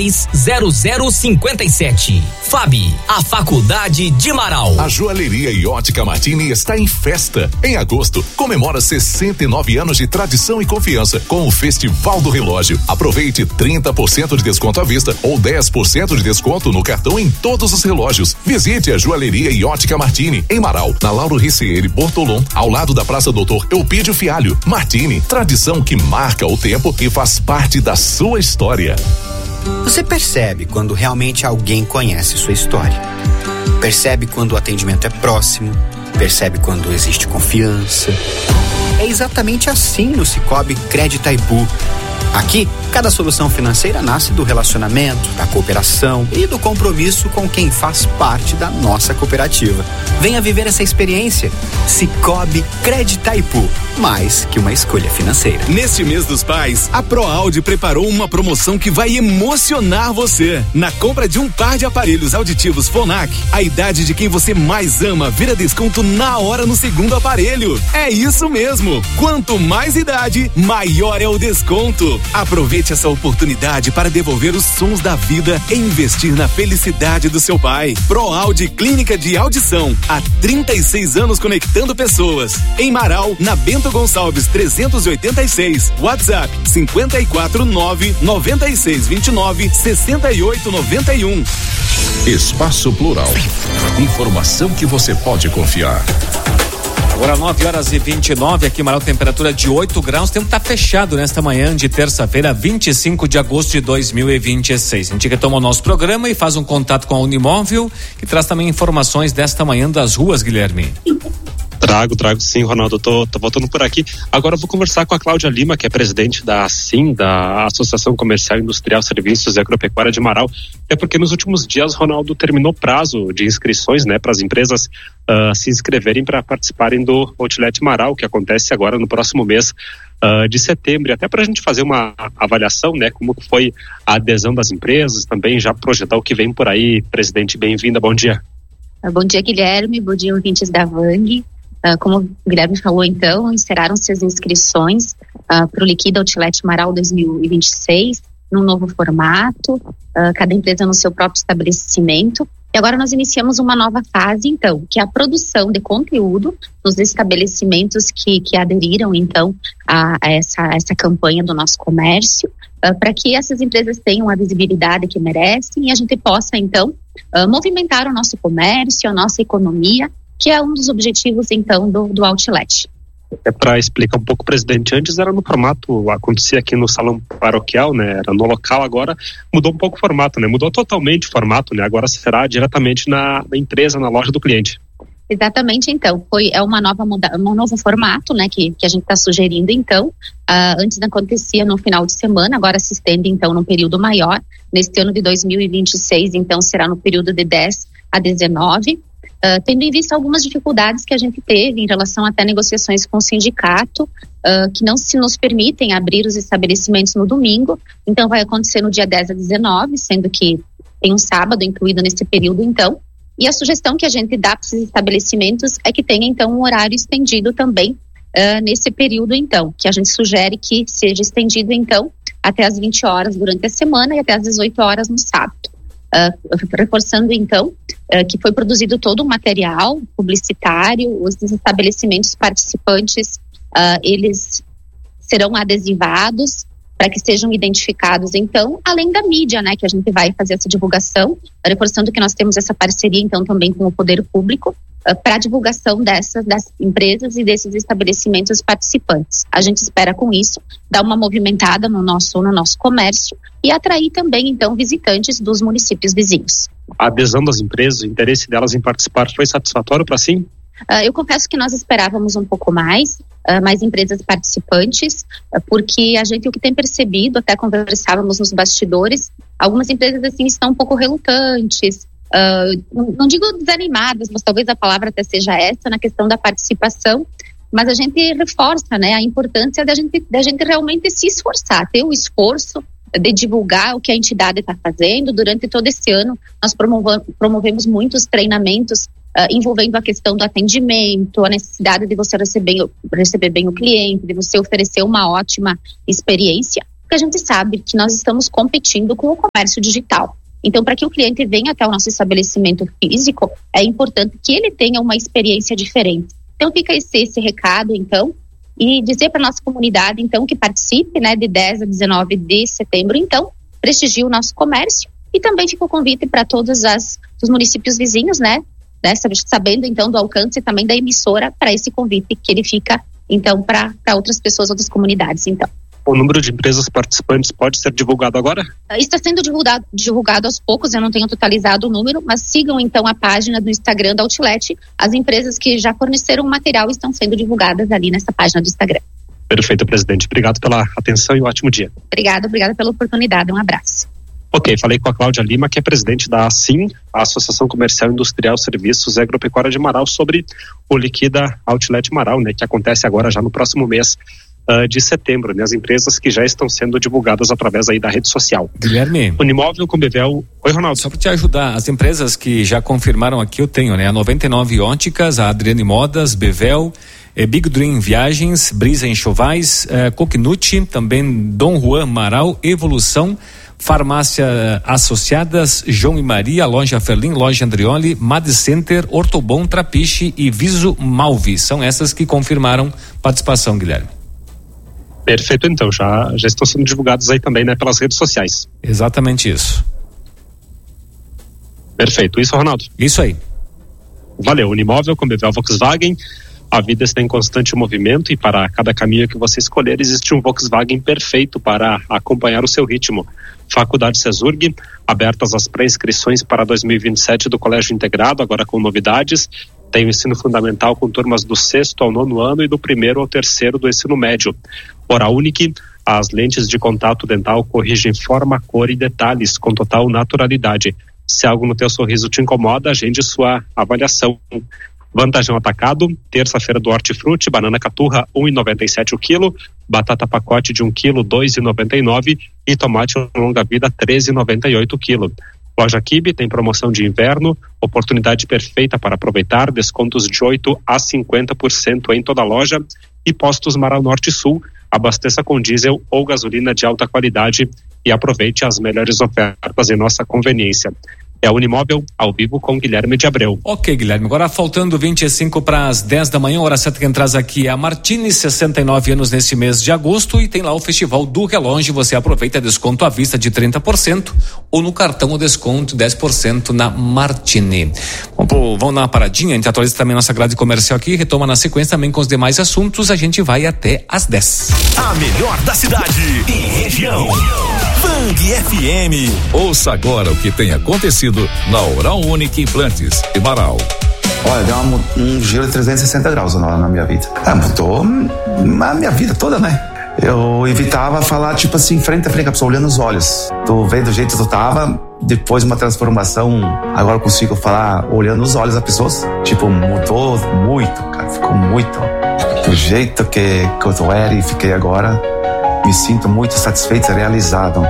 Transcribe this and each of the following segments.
0057. FAB, a Faculdade de Marau. A Joalheria e Ótica Martini está em festa. Em agosto, comemora 69 anos de tradição e confiança com o Festival do Relógio. Aproveite 30% de desconto à vista ou 10% de desconto no cartão em todos os relógios. Visite a Joalheria e Ótica Martini, em Marau, na Lauro Ricieri Bortolom, ao lado da Praça Doutor Eupídio Fialho. Martini, tradição que marca o tempo e faz parte da sua história. Você percebe quando realmente alguém conhece sua história. Percebe quando o atendimento é próximo. Percebe quando existe confiança. É exatamente assim no Sicoob Crédito Itaipu. Aqui, cada solução financeira nasce do relacionamento, da cooperação e do compromisso com quem faz parte da nossa cooperativa. Venha viver essa experiência. Sicoob Crédito Itaipu, mais que uma escolha financeira. Neste mês dos pais, a ProAudio preparou uma promoção que vai emocionar você. Na compra de um par de aparelhos auditivos Phonak, a idade de quem você mais ama vira desconto na hora no segundo aparelho. É isso mesmo. Quanto mais idade, maior é o desconto. Aproveite essa oportunidade para devolver os sons da vida e investir na felicidade do seu pai. ProAudio Clínica de Audição, há 36 anos conectando pessoas. Em Marau, na Bento Gonçalves 386, WhatsApp 54996296891. Espaço Plural. Informação que você pode confiar. Agora 9h29, aqui em Marau, temperatura de 8 graus. O tempo está fechado nesta manhã de terça-feira, 25 de agosto de 2026. A gente retoma o nosso programa e faz um contato com a Unimóvel, que traz também informações desta manhã das ruas, Guilherme. Trago sim, Ronaldo, tô voltando por aqui. Agora eu vou conversar com a Cláudia Lima, que é presidente da ASIM, da Associação Comercial Industrial Serviços e Agropecuária de Marau. É porque nos últimos dias, Ronaldo, terminou prazo de inscrições, né, para as empresas se inscreverem para participarem do Outlet Marau, que acontece agora no próximo mês de setembro, até para a gente fazer uma avaliação, né, como foi a adesão das empresas, também já projetar o que vem por aí. Presidente, bem-vinda, bom dia. Bom dia, Guilherme, bom dia, ouvintes da Vang. Como o Guilherme falou, então, encerraram-se as inscrições para o Liquida Outlet Marau 2026, num novo formato, cada empresa no seu próprio estabelecimento. E agora nós iniciamos uma nova fase, então, que é a produção de conteúdo nos estabelecimentos que aderiram, então, a essa campanha do nosso comércio, para que essas empresas tenham a visibilidade que merecem e a gente possa, então, movimentar o nosso comércio, a nossa economia, que é um dos objetivos, então, do Outlet. Para explicar um pouco, presidente, antes era no formato, acontecia aqui no salão paroquial, né, era no local, agora mudou um pouco o formato, né, mudou totalmente o formato, né, agora será diretamente na empresa, na loja do cliente. Exatamente, então, um novo formato, né, que a gente está sugerindo, então, antes acontecia no final de semana, agora se estende, então, num período maior, neste ano de 2026, então, será no período de 10 a 19, tendo em vista algumas dificuldades que a gente teve em relação até negociações com o sindicato, que não se nos permitem abrir os estabelecimentos no domingo, então vai acontecer no dia 10 a 19, sendo que tem um sábado incluído nesse período, então, e a sugestão que a gente dá para esses estabelecimentos é que tenha, então, um horário estendido também nesse período, então, que a gente sugere que seja estendido, então, até as 20 horas durante a semana e até as 18 horas no sábado. Reforçando, então, que foi produzido todo o material publicitário, os estabelecimentos participantes, eles serão adesivados para que sejam identificados, então, além da mídia, né, que a gente vai fazer essa divulgação, reforçando que nós temos essa parceria, então, também com o poder público, para a divulgação das empresas e desses estabelecimentos participantes. A gente espera, com isso, dar uma movimentada no nosso comércio e atrair também, então, visitantes dos municípios vizinhos. A adesão das empresas, o interesse delas em participar foi satisfatório para sim? Eu confesso que nós esperávamos um pouco mais empresas participantes, porque o que tem percebido, até conversávamos nos bastidores, algumas empresas assim estão um pouco relutantes, não digo desanimadas, mas talvez a palavra até seja essa, na questão da participação, mas a gente reforça, né, a importância da gente realmente se esforçar, ter o esforço de divulgar o que a entidade está fazendo. Durante todo esse ano, nós promovemos muitos treinamentos envolvendo a questão do atendimento, a necessidade de você receber bem o cliente, de você oferecer uma ótima experiência. porque a gente sabe que nós estamos competindo com o comércio digital. Então, para que o cliente venha até o nosso estabelecimento físico, é importante que ele tenha uma experiência diferente. Então, fica esse recado, então, e dizer para a nossa comunidade, então, que participe, né, de 10 a 19 de setembro, então, prestigie o nosso comércio, e também fica o convite para todos os municípios vizinhos, né, sabendo, então, do alcance também da emissora, para esse convite que ele fica, então, para outras pessoas, outras comunidades, então. O número de empresas participantes pode ser divulgado agora? Está sendo divulgado aos poucos, eu não tenho totalizado o número, mas sigam então a página do Instagram da Outlet. As empresas que já forneceram material estão sendo divulgadas ali nessa página do Instagram. Perfeito, presidente. Obrigado pela atenção e um ótimo dia. Obrigada pela oportunidade. Um abraço. Ok, falei com a Cláudia Lima, que é presidente da ASIM, a Associação Comercial Industrial Serviços e Agropecuária de Marau, sobre o Liquida Outlet Marau, né, que acontece agora já no próximo mês de setembro, né? As empresas que já estão sendo divulgadas através aí da rede social. Guilherme. Unimóvel com Bevel. Oi, Ronaldo. Só para te ajudar, as empresas que já confirmaram aqui, eu tenho, né? A 99 Óticas, a Adriane Modas, Bevel, Big Dream Viagens, Brisa Enxovais, Coquinute, também Dom Juan Marau, Evolução, Farmácia Associadas, João e Maria, Loja Ferlin, Loja Andrioli, Mad Center, Ortobon, Trapiche e Viso Malvi. São essas que confirmaram participação, Guilherme. Perfeito, então, já estão sendo divulgados aí também, né, pelas redes sociais. Exatamente isso. Perfeito, isso, Ronaldo? Isso aí. Valeu, Unimóvel com Bevel Volkswagen, a vida está em constante movimento e para cada caminho que você escolher existe um Volkswagen perfeito para acompanhar o seu ritmo. Faculdade Cesurg, abertas as pré-inscrições para 2027 do Colégio Integrado, agora com novidades. Tem o ensino fundamental com turmas do 6º ao 9º ano e do 1º ao 3º do ensino médio. Oral Unique, as lentes de contato dental corrigem forma, cor e detalhes com total naturalidade. Se algo no teu sorriso te incomoda, agende sua avaliação. Vantagem Atacado, terça-feira do Hortifruti, banana caturra 1,97 o quilo, batata pacote de 1 quilo 2,99 e tomate longa vida 13,98 o quilo. Loja Kibe tem promoção de inverno, oportunidade perfeita para aproveitar, descontos de 8 a 50% em toda a loja. E Postos Marau Norte e Sul, abasteça com diesel ou gasolina de alta qualidade e aproveite as melhores ofertas em nossa conveniência. É a Unimóvel, ao vivo com Guilherme de Abreu. Ok, Guilherme, agora faltando 25 para as 10 da manhã, hora certa quem traz aqui é a Martini, 69 anos nesse mês de agosto, e tem lá o Festival do Relógio. Você aproveita desconto à vista de 30% ou no cartão o desconto 10% na Martini. Vamos dar uma paradinha, a gente atualiza também nossa grade comercial aqui, retoma na sequência também com os demais assuntos, a gente vai até às 10. A melhor da cidade e região. Band FM. Ouça agora o que tem acontecido na Oral Unique Implantes e Marau. Olha, deu um giro de 360 graus na minha vida. Mudou a minha vida toda, né? Eu evitava falar, tipo assim, frente a frente com a pessoa, olhando nos olhos. Tu vê do jeito que tu tava, depois de uma transformação, agora eu consigo falar olhando nos olhos das pessoas. Tipo, mudou muito, cara, ficou muito. Do jeito que eu era e fiquei agora, me sinto muito satisfeito e realizado.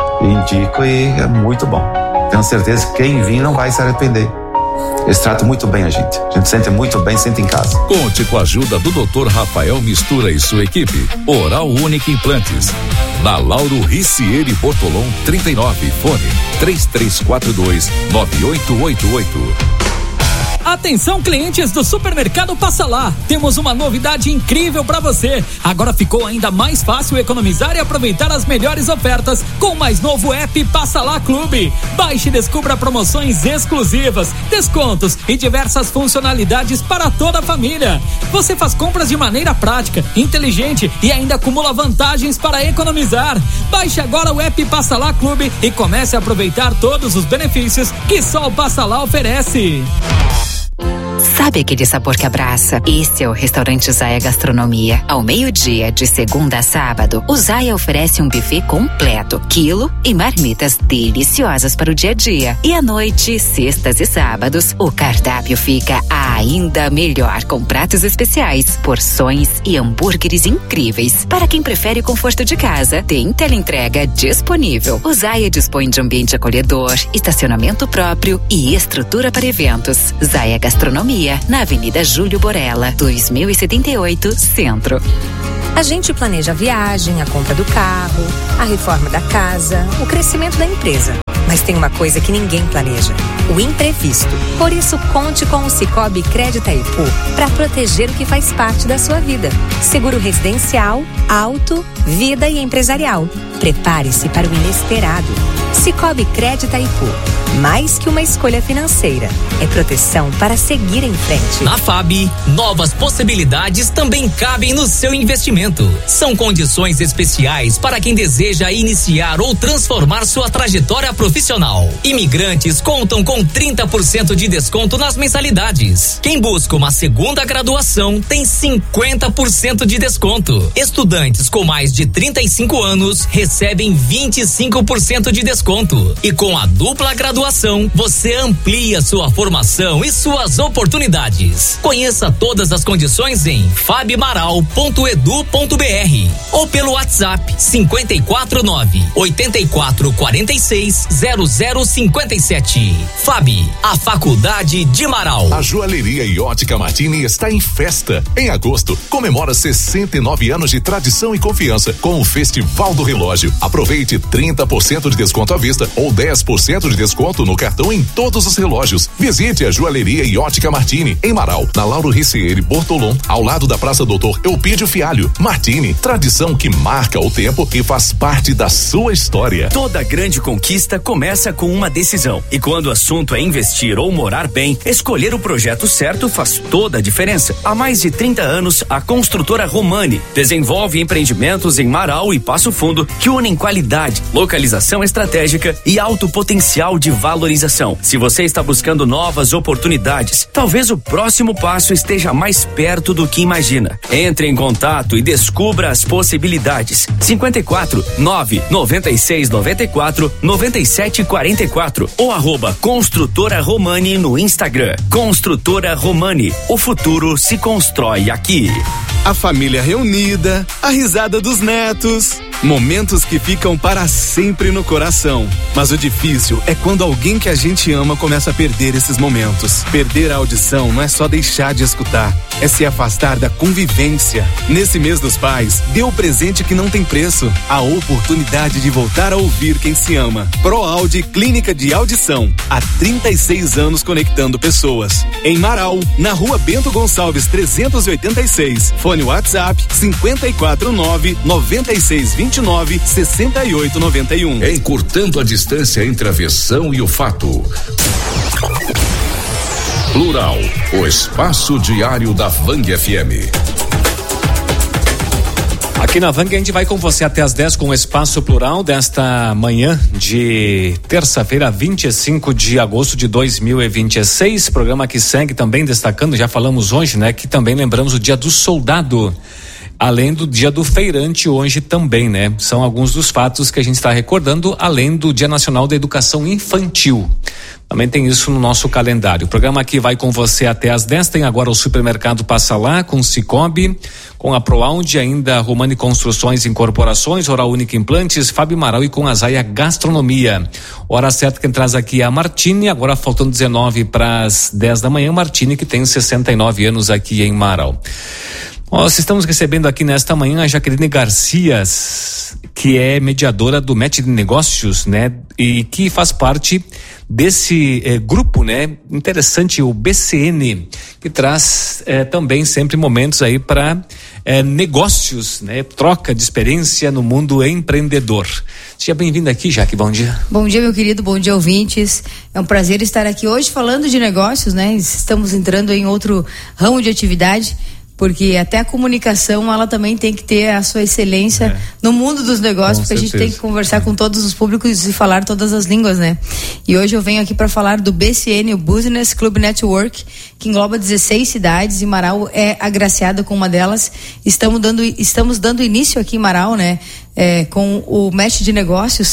Indico e é muito bom. Tenho certeza que quem vir não vai se arrepender. Eles tratam muito bem a gente sente muito bem, sente em casa. Conte com a ajuda do Dr. Rafael Mistura e sua equipe. Oral Unique Implantes. Na Lauro Ricieri Bortolom 39, fone 3342-9888. Atenção, clientes do Supermercado Passa Lá, temos uma novidade incrível para você. Agora ficou ainda mais fácil economizar e aproveitar as melhores ofertas com o mais novo app Passa Lá Clube. Baixe e descubra promoções exclusivas, descontos e diversas funcionalidades para toda a família. Você faz compras de maneira prática, inteligente e ainda acumula vantagens para economizar. Baixe agora o app Passa Lá Clube e comece a aproveitar todos os benefícios que só o Passa Lá oferece. Sabe aquele sabor que abraça? Esse é o restaurante Zaya Gastronomia. Ao meio-dia, de segunda a sábado, o Zaya oferece um buffet completo, quilo e marmitas deliciosas para o dia a dia. E à noite, sextas e sábados, o cardápio fica ainda melhor, com pratos especiais, porções e hambúrgueres incríveis. Para quem prefere o conforto de casa, tem teleentrega disponível. O Zaya dispõe de ambiente acolhedor, estacionamento próprio e estrutura para eventos. Zaya Gastronomia, na Avenida Júlio Borella, 2078, Centro. A gente planeja a viagem, a compra do carro, a reforma da casa, o crescimento da empresa. Mas tem uma coisa que ninguém planeja: o imprevisto. Por isso, conte com o Sicoob Crédito Itaipu para proteger o que faz parte da sua vida. Seguro residencial, auto, vida e empresarial. Prepare-se para o inesperado. Sicoob Crédito Itaipu. Mais que uma escolha financeira, é proteção para seguir em frente. Na FAB, novas possibilidades também cabem no seu investimento. São condições especiais para quem deseja iniciar ou transformar sua trajetória profissional. Imigrantes contam com 30% de desconto nas mensalidades. Quem busca uma segunda graduação tem 50% de desconto. Estudantes com mais de 35 anos recebem 25% de desconto. E com a dupla graduação, você amplia sua formação e suas oportunidades. Conheça todas as condições em fabmaral.edu.br ou pelo WhatsApp 549-8446-0057. FAB, a Faculdade de Marau. A Joalheria e Ótica Martini está em festa. Em agosto, comemora 69 anos de tradição e confiança com o Festival do Relógio. Aproveite 30% de desconto à vista ou 10% de desconto no cartão em todos os relógios. Visite a Joalheria e Ótica Martini, em Marau, na Lauro Ricieri Bortolom, ao lado da Praça Doutor Eupídio Fialho. Martini, tradição que marca o tempo e faz parte da sua história. Toda grande conquista começa com uma decisão. E quando o assunto é investir ou morar bem, escolher o projeto certo faz toda a diferença. Há mais de 30 anos, a Construtora Romani desenvolve empreendimentos em Marau e Passo Fundo que unem qualidade, localização estratégica e alto potencial de valorização. Se você está buscando novas oportunidades, talvez o próximo passo esteja mais perto do que imagina. Entre em contato e descubra as possibilidades. 54 996 94 97 44 ou @Construtora Romani no Instagram. Construtora Romani, o futuro se constrói aqui. A família reunida, a risada dos netos, momentos que ficam para sempre no coração. Mas o difícil é quando alguém que a gente ama começa a perder esses momentos. Perder a audição não é só deixar de escutar, é se afastar da convivência. Nesse mês dos pais, dê o presente que não tem preço, a oportunidade de voltar a ouvir quem se ama. ProAudi Clínica de Audição, há 36 anos conectando pessoas. Em Marau, na Rua Bento Gonçalves 386. Fone WhatsApp 549-9629-6891. Encurtando a distância entre a versão e o fato. Plural, o espaço diário da Vang FM. Aqui na Vang a gente vai com você até as 10 com o Espaço Plural desta manhã de terça-feira, 25 de agosto de 2026. Programa que segue também destacando, já falamos hoje, né? Que também lembramos o Dia do Soldado. Além do Dia do Feirante hoje também, né? São alguns dos fatos que a gente está recordando, além do Dia Nacional da Educação Infantil. Também tem isso no nosso calendário. O programa aqui vai com você até as 10. Tem agora o Supermercado Passa Lá, com Sicoob, com a ProAudi, ainda Romani Construções e Incorporações, Oral Única Implantes, Fábio Marau e com a Zaia Gastronomia. Hora certa quem traz aqui é a Martini, agora faltando 19 para as 10 da manhã. Martini, que tem 69 anos aqui em Marau. Nós estamos recebendo aqui nesta manhã a Jaqueline Garcia, que é mediadora do Match de Negócios, né? E que faz parte desse grupo, né? Interessante, o BCN, que traz também sempre momentos aí para negócios, né? Troca de experiência no mundo empreendedor. Seja bem-vinda aqui, Jaque, bom dia. Bom dia, meu querido, bom dia, ouvintes. É um prazer estar aqui hoje falando de negócios, né? Estamos entrando em outro ramo de atividade, porque até a comunicação, ela também tem que ter a sua excelência no mundo dos negócios, porque a gente tem que conversar com todos os públicos e falar todas as línguas, né? E hoje eu venho aqui para falar do BCN, o Business Club Network, que engloba 16 cidades e Marau é agraciada com uma delas. Estamos dando início aqui em Marau, né? Com o Match de Negócios,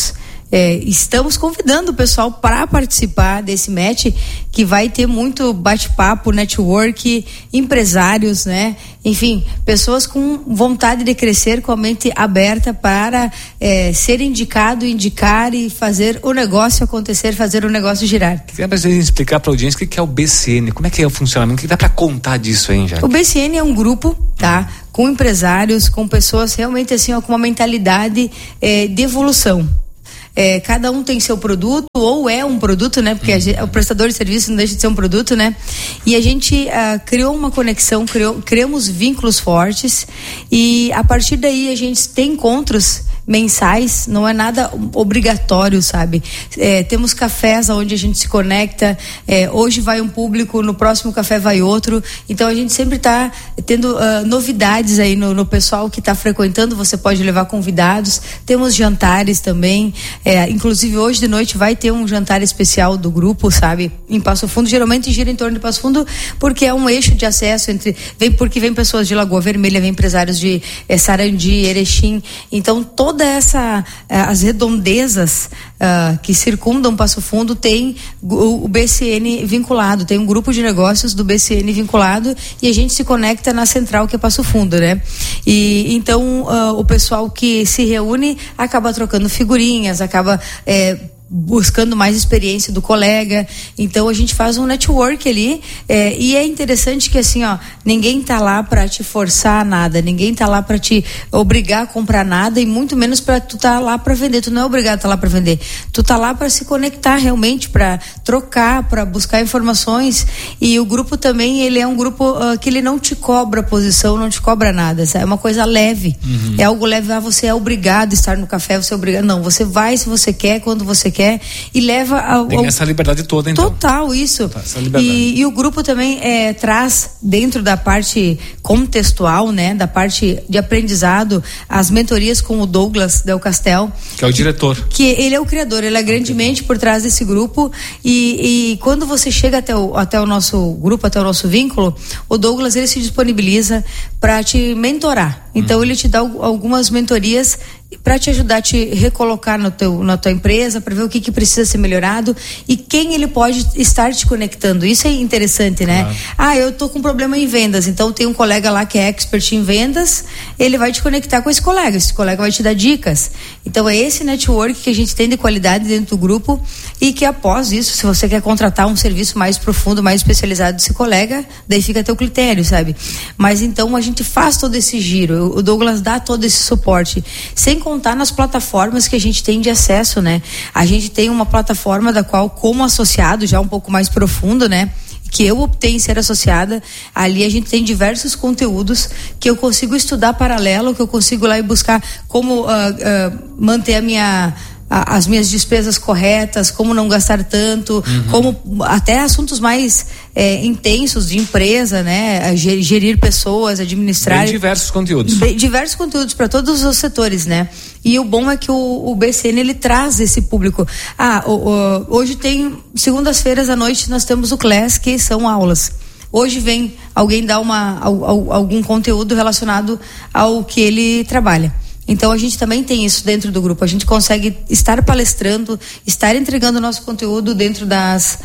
estamos convidando o pessoal para participar desse match, que vai ter muito bate-papo, network, empresários, né? Enfim, pessoas com vontade de crescer, com a mente aberta para ser indicado, indicar e fazer o negócio acontecer, fazer o negócio girar. Queria explicar para a audiência o que é o BCN, como é que é o funcionamento, o que dá para contar disso aí, já? O BCN é um grupo, tá? Com empresários, com pessoas realmente assim, com uma mentalidade de evolução. Cada um tem seu produto, ou é um produto, né? Porque o prestador de serviço não deixa de ser um produto, né? E a gente criou uma conexão, criamos vínculos fortes, e a partir daí a gente tem encontros mensais, não é nada obrigatório, sabe? Temos cafés onde a gente se conecta, hoje vai um público, no próximo café vai outro, então a gente sempre está tendo novidades aí no pessoal que está frequentando, você pode levar convidados, temos jantares também, inclusive hoje de noite vai ter um jantar especial do grupo, sabe? Em Passo Fundo, geralmente gira em torno de Passo Fundo, porque é um eixo de acesso porque vem pessoas de Lagoa Vermelha, vem empresários de Sarandi, Erechim, então as redondezas que circundam Passo Fundo tem o BCN vinculado, tem um grupo de negócios do BCN vinculado, e a gente se conecta na central, que é Passo Fundo, né? E então o pessoal que se reúne acaba trocando figurinhas, acaba buscando mais experiência do colega, então a gente faz um network ali, e é interessante que assim, ninguém tá lá para te forçar nada, ninguém tá lá para te obrigar a comprar nada, e muito menos para tu tá lá para vender, tu não é obrigado a tá lá para vender, tu tá lá para se conectar realmente, para trocar, para buscar informações, e o grupo também, ele é um grupo que ele não te cobra posição, não te cobra nada, sabe? É uma coisa leve, é algo leve, você é obrigado a estar no café, você é obrigado, não, você vai se você quer, quando você quer, e leva tem essa liberdade toda, então. Total, isso. E o grupo também traz, dentro da parte contextual, né, da parte de aprendizado, as mentorias com o Douglas Del Castel, que é o diretor, que ele é o criador, ele é grandemente por trás desse grupo, e quando você chega até o nosso grupo, até o nosso vínculo, o Douglas, ele se disponibiliza para te mentorar, então ele te dá algumas mentorias para te ajudar a te recolocar na tua empresa, para ver o que precisa ser melhorado e quem ele pode estar te conectando. Isso é interessante, né? Claro. Eu tô com problema em vendas, então tem um colega lá que é expert em vendas, ele vai te conectar com esse colega vai te dar dicas. Então é esse network que a gente tem de qualidade dentro do grupo, e que após isso, se você quer contratar um serviço mais profundo, mais especializado desse colega, daí fica a teu critério, sabe? Mas então a gente faz todo esse giro, o Douglas dá todo esse suporte, sem contar nas plataformas que a gente tem de acesso, né? A gente tem uma plataforma da qual, como associado, já um pouco mais profundo, né, que eu optei em ser associada, ali a gente tem diversos conteúdos que eu consigo estudar paralelo, que eu consigo lá e buscar como manter as minhas despesas corretas, como não gastar tanto, como até assuntos mais intensos de empresa, né? Gerir pessoas, administrar. Bem diversos conteúdos. Diversos conteúdos para todos os setores, né? E o bom é que o BCN, ele traz esse público. Hoje tem, segundas-feiras à noite, nós temos o Class, que são aulas. Hoje vem alguém dar algum conteúdo relacionado ao que ele trabalha. Então a gente também tem isso dentro do grupo, a gente consegue estar palestrando, estar entregando o nosso conteúdo dentro das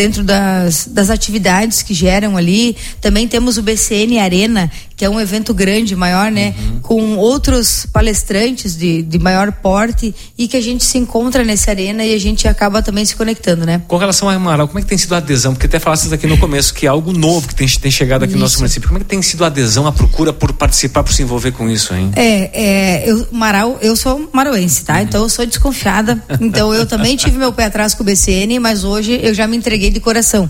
atividades que geram ali. Também temos o BCN Arena, que é um evento grande, maior, né? Com outros palestrantes de maior porte, e que a gente se encontra nessa arena e a gente acaba também se conectando, né? Com relação a Amaral, como é que tem sido a adesão? Porque até falaste aqui no começo que é algo novo que tem chegado aqui no nosso município. Como é que tem sido a adesão, a procura por participar, por se envolver com isso, hein? Eu sou marauense, tá? Então eu sou desconfiada. Então eu também tive meu pé atrás com o BCN, mas hoje eu já me entreguei de coração.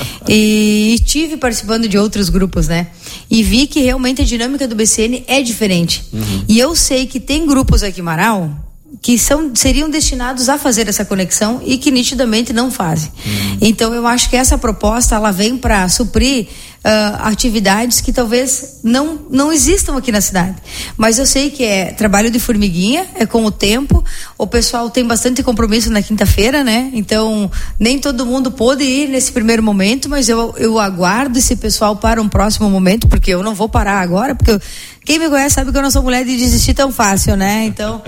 E estive participando de outros grupos, né? E vi que realmente a dinâmica do BCN é diferente. E eu sei que tem grupos aqui em Marau que seriam destinados a fazer essa conexão e que nitidamente não fazem. Então eu acho que essa proposta, ela vem para suprir atividades que talvez não existam aqui na cidade, mas eu sei que é trabalho de formiguinha, é com o tempo, o pessoal tem bastante compromisso na quinta-feira, né? Então nem todo mundo pôde ir nesse primeiro momento, mas eu aguardo esse pessoal para um próximo momento, porque eu não vou parar agora, porque quem me conhece sabe que eu não sou mulher de desistir tão fácil, né? Então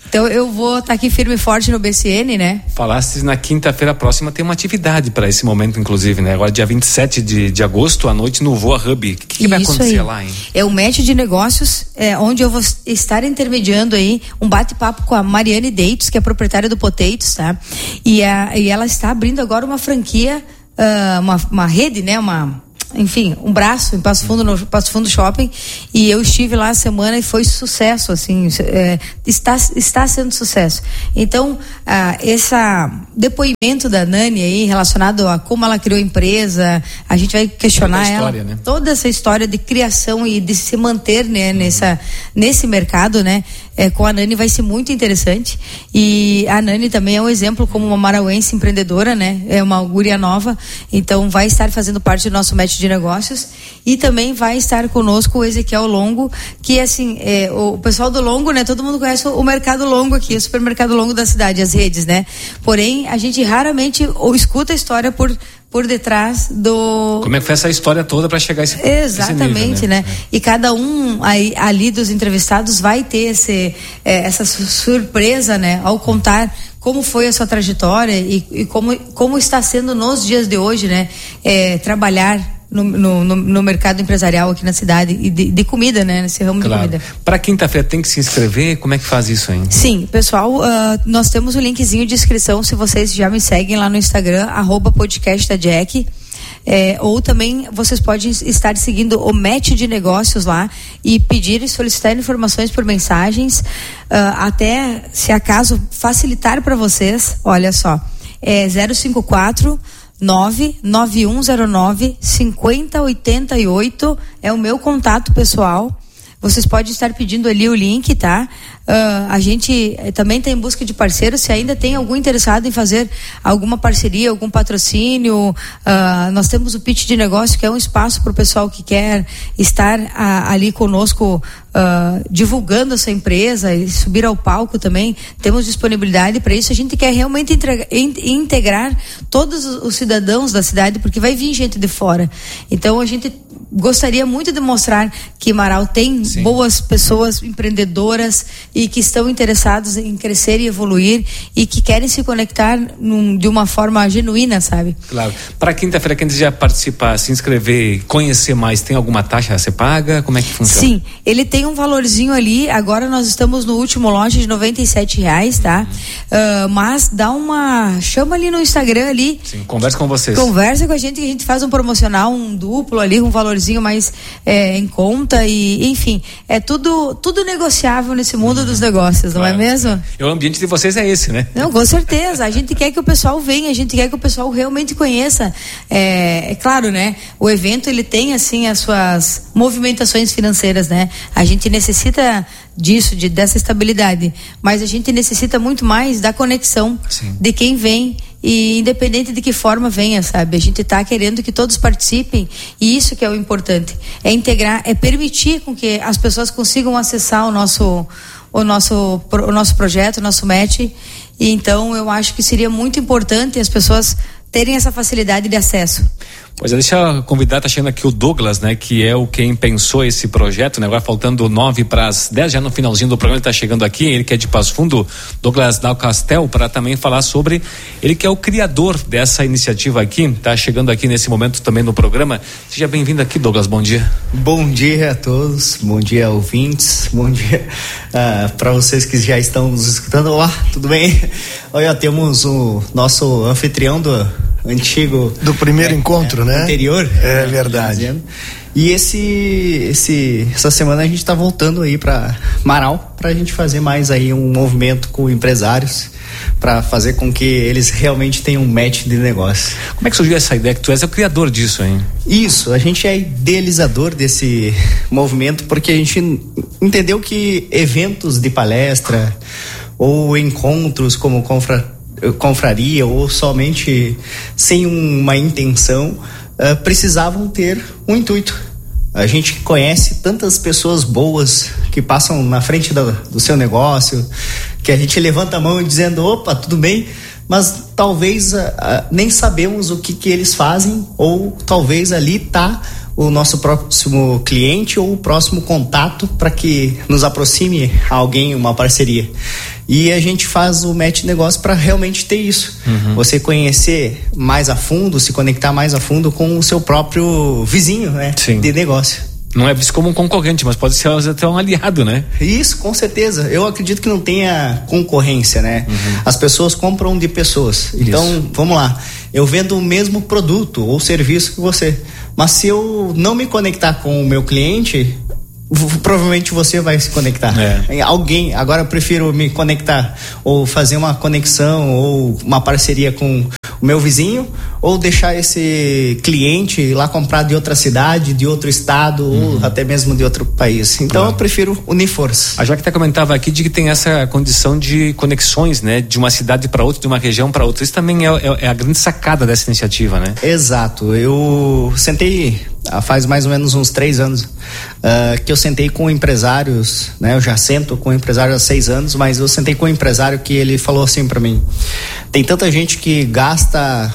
Então eu vou estar aqui firme e forte no BCN, né? Falaste na quinta-feira próxima tem uma atividade para esse momento, inclusive, né? Agora dia 27 de agosto à noite no Voa Hub. O que vai acontecer lá, hein? É o match de negócios, onde eu vou estar intermediando aí um bate-papo com a Mariane Deitos, que é proprietária do Potatoes, tá? E ela está abrindo agora uma franquia, uma rede, né? Enfim, um braço em Passo Fundo, no Passo Fundo Shopping, e eu estive lá a semana e foi sucesso, assim, está sendo sucesso. Então, esse depoimento da Nani aí, relacionado a como ela criou a empresa, a gente vai questionar história, ela, né? toda essa história de criação e de se manter, né, nesse mercado, né, com a Nani vai ser muito interessante. E a Nani também é um exemplo como uma marauense empreendedora, né, é uma guria nova, então vai estar fazendo parte do nosso match de negócios, e também vai estar conosco o Ezequiel Longo, que assim, o pessoal do Longo, né, todo mundo conhece o Mercado Longo aqui, o supermercado Longo da cidade, as redes, né, porém a gente raramente escuta a história por detrás do... Como é que foi essa história toda para chegar a esse Exatamente, nível, né? E cada um ali dos entrevistados vai ter essa surpresa, né, ao contar como foi a sua trajetória e como está sendo nos dias de hoje, né, trabalhar no mercado empresarial aqui na cidade e de comida, né, nesse ramo de comida. Para quinta-feira tem que se inscrever, como é que faz isso aí? Sim, pessoal, nós temos o linkzinho de inscrição, se vocês já me seguem lá no Instagram, @podcastdajack. Ou também vocês podem estar seguindo o match de negócios lá e pedir e solicitar informações por mensagens, até se acaso facilitar para vocês, olha só, 054 99109 5088 é o meu contato pessoal. Vocês podem estar pedindo ali o link, tá? A gente também está em busca de parceiros. Se ainda tem algum interessado em fazer alguma parceria, algum patrocínio, nós temos o Pitch de Negócio, que é um espaço para o pessoal que quer estar ali conosco, divulgando essa empresa e subir ao palco também. Temos disponibilidade para isso. A gente quer realmente integrar todos os cidadãos da cidade, porque vai vir gente de fora. Então a gente gostaria muito de mostrar que Marau tem boas pessoas empreendedoras e que estão interessados em crescer e evoluir e que querem se conectar de uma forma genuína, sabe? Claro. Para quinta-feira, quem desejar participar, se inscrever, conhecer mais, tem alguma taxa a ser paga? Como é que funciona? Sim, ele tem um valorzinho ali. Agora nós estamos no último lote de R$97, tá? Mas chama ali no Instagram ali. Sim, conversa com vocês. Conversa com a gente, que a gente faz um promocional, um duplo ali, um valorzinho mais em conta, e enfim, é tudo negociável nesse mundo dos negócios, não é mesmo? E o ambiente de vocês é esse, né? Não, com certeza. A gente quer que o pessoal venha, a gente quer que o pessoal realmente conheça. É claro, né? O evento, ele tem assim as suas movimentações financeiras, né? A gente necessita dessa estabilidade, mas a gente necessita muito mais da conexão. Sim. De quem vem, e independente de que forma venha, sabe? A gente está querendo que todos participem, e isso que é o importante, é integrar, é permitir com que as pessoas consigam acessar o nosso projeto, o nosso match. E então eu acho que seria muito importante as pessoas terem essa facilidade de acesso. Pois é, deixa eu convidar, tá chegando aqui o Douglas, né, que é quem pensou esse projeto, né, agora faltando 9:10, já no finalzinho do programa ele tá chegando aqui, ele que é de Passo Fundo, Douglas Dalcastel, para também falar sobre, ele que é o criador dessa iniciativa aqui, tá chegando aqui nesse momento também no programa. Seja bem-vindo aqui, Douglas, bom dia. Bom dia a todos, bom dia ouvintes, bom dia para vocês que já estão nos escutando. Olá, tudo bem? Olha, temos o nosso anfitrião do antigo do primeiro encontro, né? Anterior. É verdade. E essa semana a gente está voltando aí para Marau para a gente fazer mais aí um movimento com empresários para fazer com que eles realmente tenham um match de negócio. Como é que surgiu essa ideia que tu és o criador disso, hein? Isso, a gente é idealizador desse movimento porque a gente entendeu que eventos de palestra ou encontros como confraria ou somente sem uma intenção precisavam ter um intuito. A gente conhece tantas pessoas boas que passam na frente do seu negócio, que a gente levanta a mão dizendo, opa, tudo bem, mas talvez nem sabemos o que eles fazem, ou talvez ali está o nosso próximo cliente ou o próximo contato para que nos aproxime a alguém, uma parceria. E a gente faz o match de negócio para realmente ter isso. Você conhecer mais a fundo, se conectar mais a fundo com o seu próprio vizinho, né? Sim. De negócio. Não é visto como um concorrente, mas pode ser até um aliado, né? Isso, com certeza. Eu acredito que não tenha concorrência, né? As pessoas compram de pessoas. Então, vamos lá. Eu vendo o mesmo produto ou serviço que você. Mas se eu não me conectar com o meu cliente, provavelmente você vai se conectar. Alguém, agora eu prefiro me conectar ou fazer uma conexão ou uma parceria com o meu vizinho, ou deixar esse cliente lá comprar de outra cidade, de outro estado, ou até mesmo de outro país. Então eu prefiro unir forças. A Jaque até comentava aqui de que tem essa condição de conexões, né? De uma cidade para outra, de uma região para outra. Isso também é a grande sacada dessa iniciativa, né? Exato. Eu sentei faz mais ou menos uns 3 anos que eu sentei com empresários, né? Eu já sento com empresários há 6 anos, mas eu sentei com um empresário que ele falou assim para mim: tem tanta gente que gasta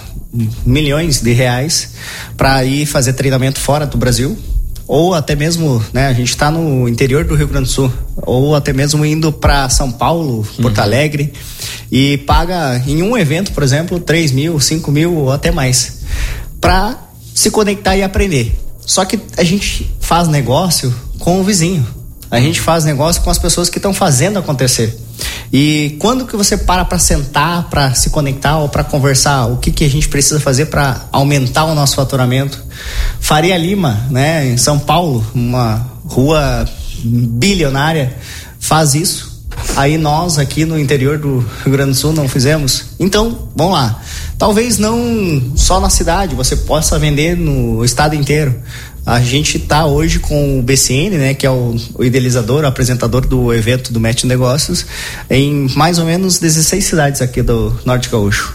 milhões de reais para ir fazer treinamento fora do Brasil, ou até mesmo, né, a gente está no interior do Rio Grande do Sul, ou até mesmo indo para São Paulo, Porto Alegre, e paga em um evento, por exemplo, 3 mil, 5 mil ou até mais, para se conectar e aprender. Só que a gente faz negócio com o vizinho, a gente faz negócio com as pessoas que estão fazendo acontecer. E quando que você para sentar, para se conectar ou para conversar o que a gente precisa fazer para aumentar o nosso faturamento? Faria Lima, né, em São Paulo, uma rua bilionária, faz isso. Aí nós aqui no interior do Rio Grande do Sul não fizemos. Então, vamos lá. Talvez não só na cidade, você possa vender no estado inteiro. A gente está hoje com o BCN, né, que é o idealizador, o apresentador do evento do Match Negócios, em mais ou menos 16 cidades aqui do Norte Gaúcho.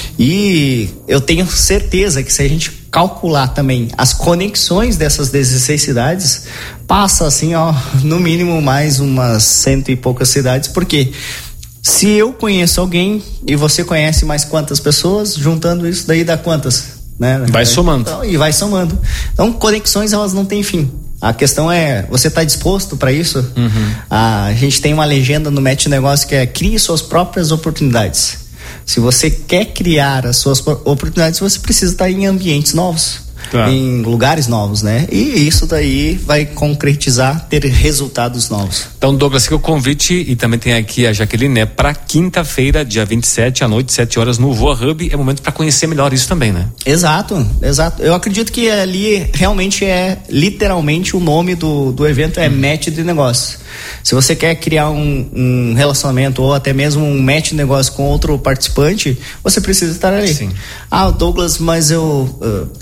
E eu tenho certeza que se a gente calcular também as conexões dessas 16 cidades, passa assim, ó, no mínimo mais umas 100 e poucas cidades, porque se eu conheço alguém e você conhece mais quantas pessoas, juntando isso daí dá quantas? Né? Vai somando. Então, e vai somando. Então, conexões, elas não têm fim. A questão é, você está disposto para isso? A gente tem uma legenda no Match Negócio que é: crie suas próprias oportunidades. Se você quer criar as suas oportunidades, você precisa estar em ambientes novos, em lugares novos, né? E isso daí vai concretizar, ter resultados novos. Então, Douglas, que o convite, e também tem aqui a Jaqueline, né? Para quinta-feira, dia 27, à noite, 7 horas, no Voa Hub, é momento para conhecer melhor isso também, né? Exato, exato. Eu acredito que ali realmente é, literalmente, o nome do evento é Match de Negócio. Se você quer criar um relacionamento ou até mesmo um match de negócio com outro participante, você precisa estar ali. Sim. Douglas, mas eu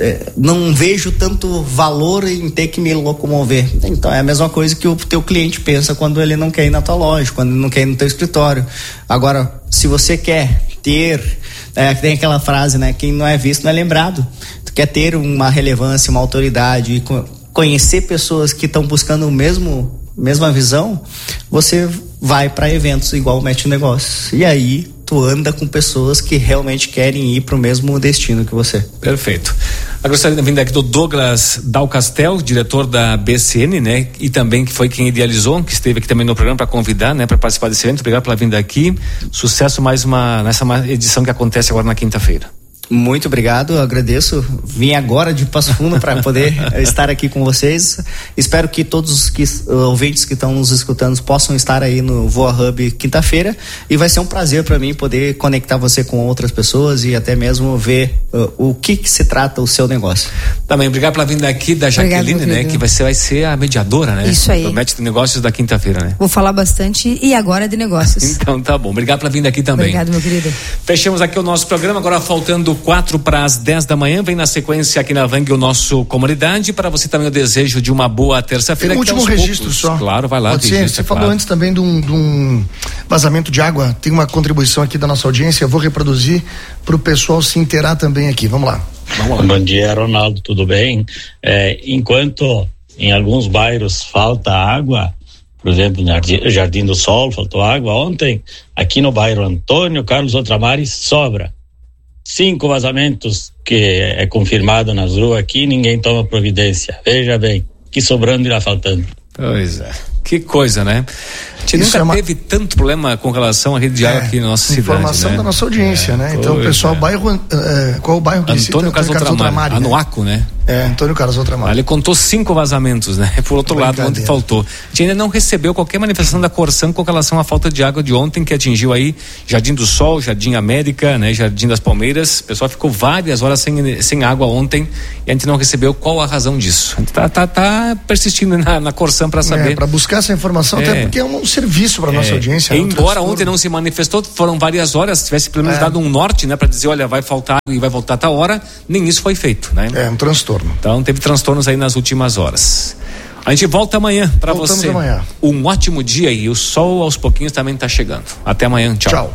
não vejo tanto valor em ter que me locomover. Então é a mesma coisa que o teu cliente pensa quando ele não quer ir na tua loja, quando ele não quer ir no teu escritório. Agora, se você quer ter, tem aquela frase, né? Quem não é visto não é lembrado. Tu quer ter uma relevância, uma autoridade, conhecer pessoas que estão buscando o mesma visão, você vai para eventos igual o Match Negócios. E aí tu anda com pessoas que realmente querem ir para o mesmo destino que você. Perfeito. Eu gostaria de vir aqui do Douglas Dalcastel, diretor da BCN, né? E também que foi quem idealizou, que esteve aqui também no programa para convidar, né? Para participar desse evento. Obrigado pela vinda aqui. Sucesso nessa edição que acontece agora na quinta-feira. Muito obrigado, eu agradeço. Vim agora de Passo Fundo para poder estar aqui com vocês. Espero que todos os ouvintes que estão nos escutando possam estar aí no Voa Hub quinta-feira, e vai ser um prazer para mim poder conectar você com outras pessoas e até mesmo ver o que se trata o seu negócio. Também obrigado pela vinda aqui da Jaqueline, né? Que vai ser a mediadora, né? Isso aí. Do Match de Negócios da quinta-feira, né? Vou falar bastante e agora de negócios. Então tá bom, obrigado pela vinda aqui também. Obrigado, meu querido. Fechamos aqui o nosso programa, agora faltando 4 para as 10 da manhã, vem na sequência aqui na Vang o nosso Comunidade. Para você também o desejo de uma boa terça-feira. Tem um último registro só. Claro, vai lá. Você falou antes também de um vazamento de água. Tem uma contribuição aqui da nossa audiência, eu vou reproduzir para o pessoal se inteirar também aqui. Vamos lá. Bom dia, Ronaldo, tudo bem? Enquanto em alguns bairros falta água, por exemplo, no Jardim do Sol faltou água ontem, aqui no bairro Antônio Carlos Outramares sobra. 5 vazamentos que é confirmado nas ruas aqui, ninguém toma providência. Veja bem, que sobrando irá faltando. Pois é, que coisa, né? A gente nunca teve tanto problema com relação à rede de água aqui na nossa cidade. Informação da nossa audiência, né? Então, o pessoal, qual o bairro que Antônio Carlos Outramari, Anuaco, né? Antônio Carlos Outramari. Ele contou 5 vazamentos, né? Por outro lado, ontem faltou. A gente ainda não recebeu qualquer manifestação da Corsan com relação à falta de água de ontem, que atingiu aí Jardim do Sol, Jardim América, né? Jardim das Palmeiras. O pessoal ficou várias horas sem água ontem e a gente não recebeu. Qual a razão disso? A gente tá persistindo na Corsan para saber. Para buscar essa informação, até porque é um serviço para nossa audiência. Embora ontem não se manifestou, foram várias horas, se tivesse pelo menos dado um norte, né? Para dizer, olha, vai faltar e vai voltar a tal hora, nem isso foi feito, né? É um transtorno. Então teve transtornos aí nas últimas horas. A gente volta amanhã para você. Amanhã. Um ótimo dia e o sol aos pouquinhos também tá chegando. Até amanhã, tchau.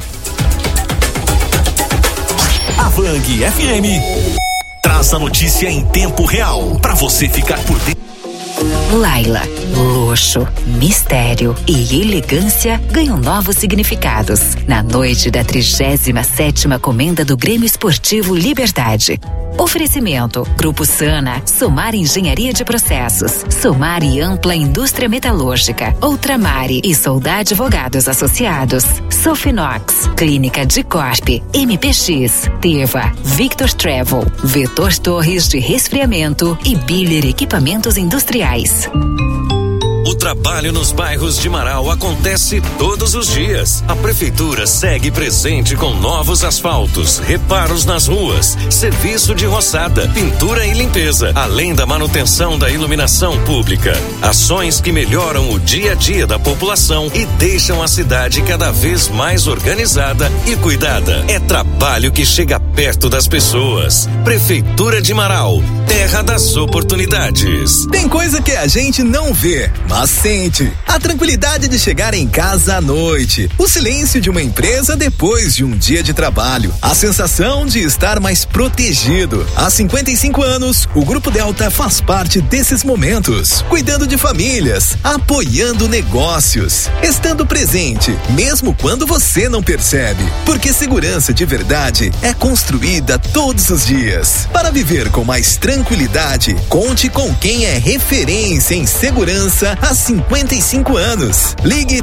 A Vang FM traz a notícia em tempo real para você ficar por dentro. Laila, luxo, mistério e elegância ganham novos significados na noite da 37ª Comenda do Grêmio Esportivo Liberdade. Oferecimento: Grupo Sana, Somar Engenharia de Processos, Somar e Ampla Indústria Metalúrgica, Ultramare e Soldar Advogados Associados, Sofinox, Clínica de Corp, MPX, Teva, Victor Travel, Vetor Torres de Resfriamento e Biller Equipamentos Industriais. O trabalho nos bairros de Marau acontece todos os dias. A prefeitura segue presente com novos asfaltos, reparos nas ruas, serviço de roçada, pintura e limpeza, além da manutenção da iluminação pública. Ações que melhoram o dia a dia da população e deixam a cidade cada vez mais organizada e cuidada. É trabalho que chega perto das pessoas. Prefeitura de Marau, terra das oportunidades. Tem coisa que a gente não vê, mas sente. A tranquilidade de chegar em casa à noite. O silêncio de uma empresa depois de um dia de trabalho. A sensação de estar mais protegido. Há 55 anos, o Grupo Delta faz parte desses momentos. Cuidando de famílias, apoiando negócios, estando presente, mesmo quando você não percebe. Porque segurança de verdade é construída todos os dias. Para viver com mais tranquilidade, conte com quem é referência em segurança há 55 anos. Ligue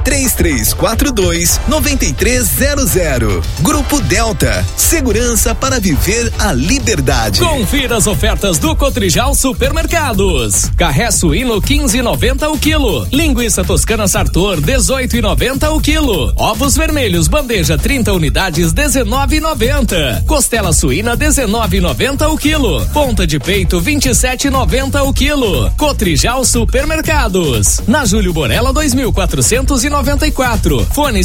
3342-9300. Grupo Delta. Segurança para viver a liberdade. Confira as ofertas do Cotrijal Supermercados. Carré suíno 15,90 o quilo. Linguiça toscana Sartor 18,90 o quilo. Ovos vermelhos bandeja 30 unidades 19,90. Costela suína 19,90 o quilo. Ponta de peito 27,90 o quilo. Cotrijal Supermercados. Na Júlio Borella 2494. Fone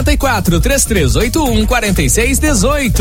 54-3381-4618.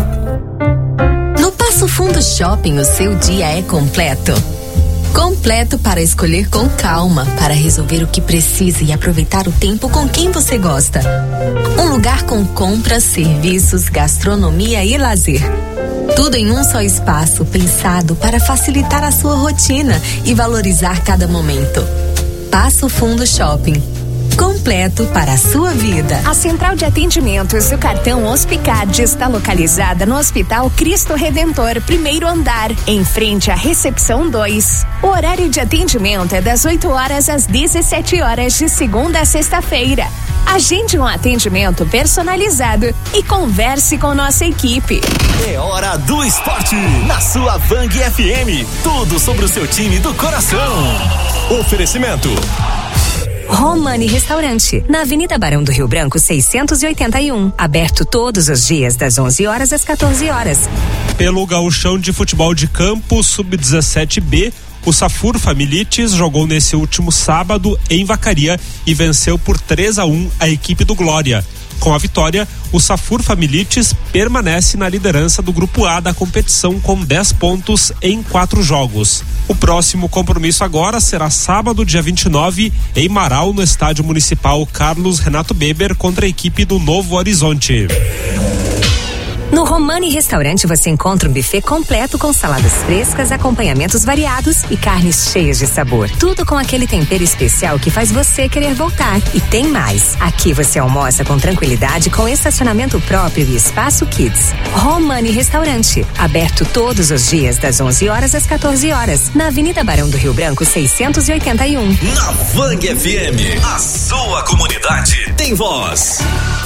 No Passo Fundo Shopping, o seu dia é completo. Completo para escolher com calma, para resolver o que precisa e aproveitar o tempo com quem você gosta. Um lugar com compras, serviços, gastronomia e lazer. Tudo em um só espaço, pensado para facilitar a sua rotina e valorizar cada momento. Passo Fundo Shopping. Completo para a sua vida. A central de atendimentos do cartão Hospicard está localizada no Hospital Cristo Redentor, primeiro andar, em frente à recepção 2. O horário de atendimento é das 8 horas às 17 horas de segunda a sexta-feira. Agende um atendimento personalizado e converse com nossa equipe. É hora do esporte na sua Vang FM. Tudo sobre o seu time do coração. Oferecimento: Romani Restaurante, na Avenida Barão do Rio Branco 681, aberto todos os dias das 11 horas às 14 horas. Pelo Gauchão de Futebol de Campo Sub-17B, o Safur Familites jogou nesse último sábado em Vacaria e venceu por 3-1 a equipe do Glória. Com a vitória, o Safur Familites permanece na liderança do Grupo A da competição com 10 pontos em 4 jogos. O próximo compromisso agora será sábado, dia 29, em Marau, no Estádio Municipal Carlos Renato Beber, contra a equipe do Novo Horizonte. No Romani Restaurante você encontra um buffet completo com saladas frescas, acompanhamentos variados e carnes cheias de sabor. Tudo com aquele tempero especial que faz você querer voltar. E tem mais. Aqui você almoça com tranquilidade com estacionamento próprio e espaço Kids. Romani Restaurante, aberto todos os dias das 11 horas às 14 horas, na Avenida Barão do Rio Branco 681. Na Vang FM, a sua comunidade tem voz.